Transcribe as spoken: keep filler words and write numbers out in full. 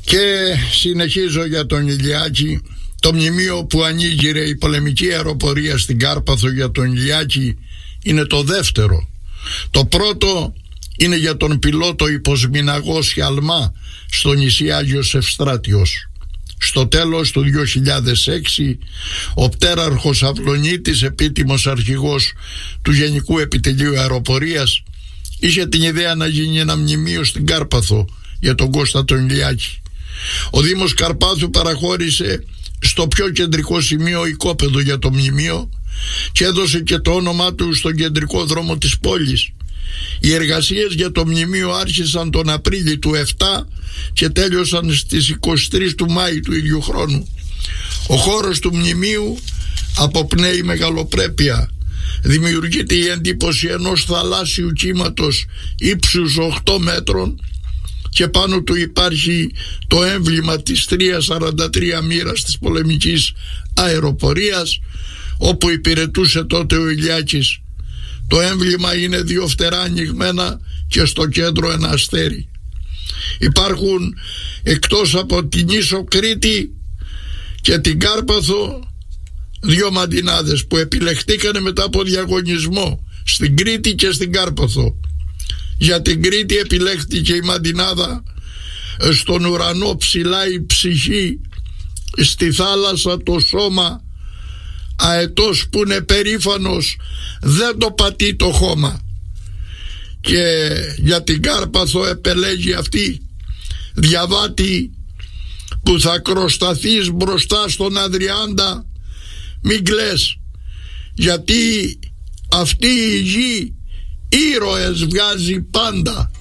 Και συνεχίζω για τον Ηλιάκη. Το μνημείο που ανοίγει η πολεμική αεροπορία στην Κάρπαθο για τον Ηλιάκη είναι το δεύτερο. Το πρώτο είναι για τον πιλότο υποσμηναγό Σιαλμά στο νησί Άγιος Ευστράτιος. Στο τέλος του δύο χιλιάδες έξι, ο πτέραρχος Αυλονίτης, επίτιμος αρχηγός του Γενικού Επιτελείου Αεροπορίας, είχε την ιδέα να γίνει ένα μνημείο στην Κάρπαθο για τον Κώστα τον Ηλιάκη. Ο Δήμος Καρπάθου παραχώρησε στο πιο κεντρικό σημείο οικόπεδο για το μνημείο και έδωσε και το όνομά του στον κεντρικό δρόμο της πόλης. Οι εργασίες για το μνημείο άρχισαν τον Απρίλιο του επτά και τέλειωσαν στις είκοσι τρεις του Μάη του ίδιου χρόνου. Ο χώρος του μνημείου αποπνέει μεγαλοπρέπεια. Δημιουργείται η εντύπωση ενός θαλάσσιου κύματος ύψους οκτώ μέτρων και πάνω του υπάρχει το έμβλημα της τριακόσια σαράντα τρία μοίρας της πολεμικής αεροπορίας, όπου υπηρετούσε τότε ο Ηλιάκης. Το έμβλημα είναι δύο φτερά ανοιγμένα και στο κέντρο ένα αστέρι. Υπάρχουν εκτός από την ίσο Κρήτη και την Κάρπαθο δύο μαντινάδες που επιλεχτήκανε μετά από διαγωνισμό στην Κρήτη και στην Κάρπαθο. Για την Κρήτη επιλέχθηκε η μαντινάδα στον ουρανό ψηλά η ψυχή, στη θάλασσα το σώμα, αετός που είναι περήφανος δεν το πατεί το χώμα. Και για την Κάρπαθο επελέγει αυτή, διαβάτη που θα κροσταθείς μπροστά στον Αδριάντα, μην κλαις, γιατί αυτή η γη ήρωες βγάζει πάντα.